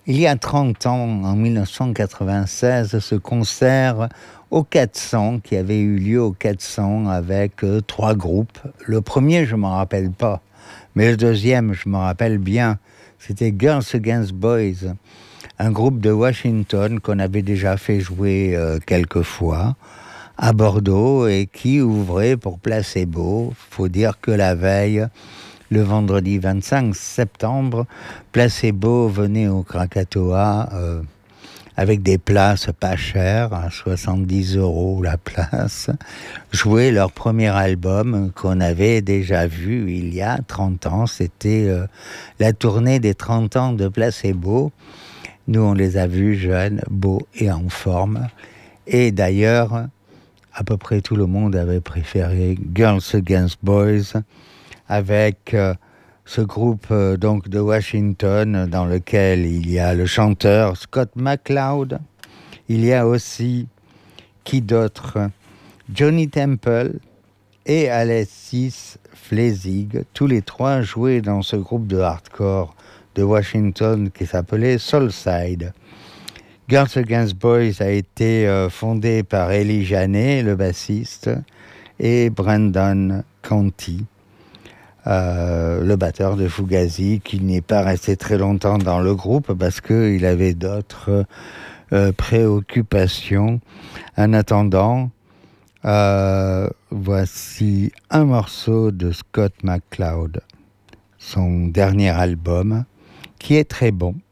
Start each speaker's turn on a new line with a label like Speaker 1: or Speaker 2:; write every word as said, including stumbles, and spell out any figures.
Speaker 1: Il y a trente ans, en mille neuf cent quatre-vingt-seize, ce concert au quatre cents, qui avait eu lieu au quatre cents avec euh, trois groupes. Le premier, je ne m'en rappelle pas, mais le deuxième, je m'en rappelle bien. C'était Girls Against Boys, un groupe de Washington qu'on avait déjà fait jouer euh, quelques fois à Bordeaux et qui ouvrait pour Placebo. Il faut dire que la veille, le vendredi vingt-cinq septembre, Placebo venait au Krakatoa euh, avec des places pas chères, à soixante-dix euros la place, jouer leur premier album qu'on avait déjà vu il y a trente ans. C'était euh, la tournée des trente ans de Placebo. Nous, on les a vus jeunes, beaux et en forme. Et d'ailleurs, à peu près tout le monde avait préféré Girls Against Boys, avec euh, ce groupe euh, donc de Washington dans lequel il y a le chanteur Scott McCloud, il y a aussi qui d'autre, Johnny Temple et Alexis Flesig, tous les trois jouaient dans ce groupe de hardcore de Washington qui s'appelait Soulside. Girls Against Boys a été euh, fondé par Elie Janet, le bassiste, et Brendan Conti, Euh, le batteur de Fugazi, qui n'est pas resté très longtemps dans le groupe parce qu'il avait d'autres euh, préoccupations. En attendant, euh, voici un morceau de Scott McCloud, son dernier album, qui est très bon.